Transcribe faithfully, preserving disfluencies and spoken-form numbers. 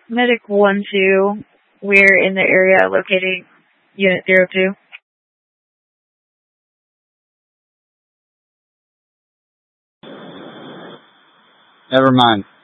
Medic one two, we're in the area locating Unit zero two. Never mind.